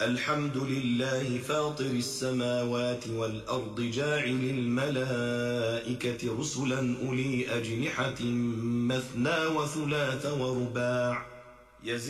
الحمد لله فاطر السماوات والأرض جاعل الملائكة رسلا أولي أجنحة مثنى وثلاث ورباع